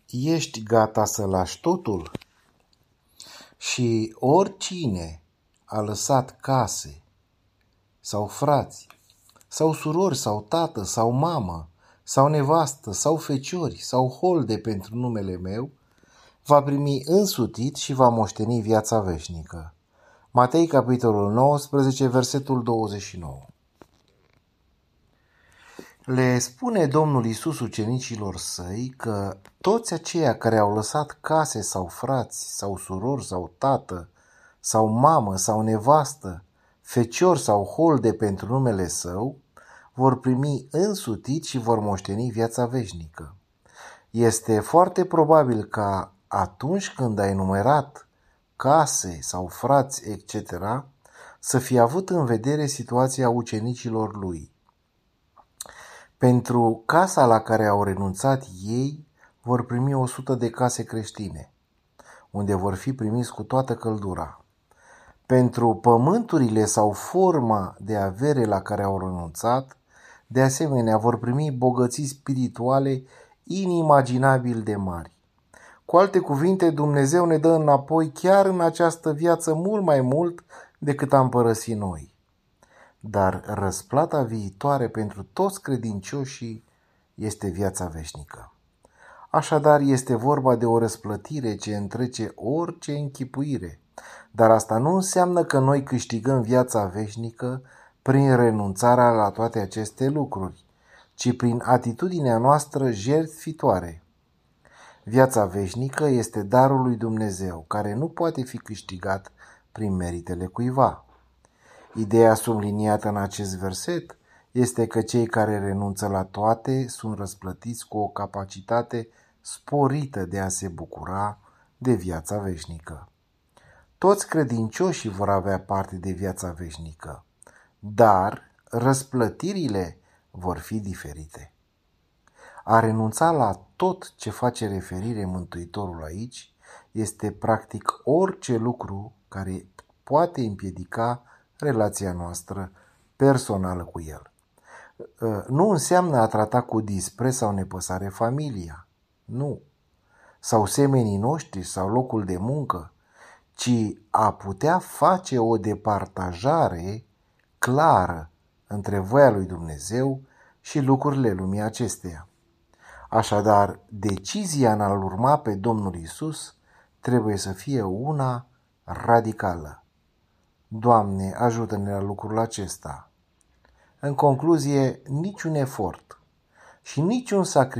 Ești gata să lași totul? Și oricine a lăsat case sau frați sau surori sau tată sau mamă sau nevastă sau feciori sau holde pentru numele meu, va primi însutit și va moșteni viața veșnică. Matei, capitolul 19, versetul 29. Le spune Domnul Iisus ucenicilor săi că toți aceia care au lăsat case sau frați sau surori sau tată sau mamă sau nevastă, fecior sau holde pentru numele său, vor primi însutit și vor moșteni viața veșnică. Este foarte probabil ca atunci când ai numerat case sau frați, etc., să fi avut în vedere situația ucenicilor lui. Pentru casa la care au renunțat ei, vor primi 100 de case creștine, unde vor fi primiți cu toată căldura. Pentru pământurile sau forma de avere la care au renunțat, de asemenea vor primi bogății spirituale inimaginabil de mari. Cu alte cuvinte, Dumnezeu ne dă înapoi chiar în această viață mult mai mult decât am părăsit noi. Dar răsplata viitoare pentru toți credincioșii este viața veșnică. Așadar, este vorba de o răsplătire ce întrece orice închipuire, dar asta nu înseamnă că noi câștigăm viața veșnică prin renunțarea la toate aceste lucruri, ci prin atitudinea noastră jertfitoare. Viața veșnică este darul lui Dumnezeu, care nu poate fi câștigat prin meritele cuiva. Ideea subliniată în acest verset este că cei care renunță la toate sunt răsplătiți cu o capacitate sporită de a se bucura de viața veșnică. Toți credincioșii vor avea parte de viața veșnică, dar răsplătirile vor fi diferite. A renunța la tot ce face referire Mântuitorul aici este practic orice lucru care poate împiedica relația noastră personală cu El. Nu înseamnă a trata cu dispreț sau nepăsare familia, nu, sau semenii noștri sau locul de muncă, ci a putea face o departajare clară între voia lui Dumnezeu și lucrurile lumii acesteia. Așadar, decizia în a-L urma pe Domnul Iisus trebuie să fie una radicală. Doamne, ajută-ne la lucrul acesta. În concluzie, niciun efort și niciun sacrificiu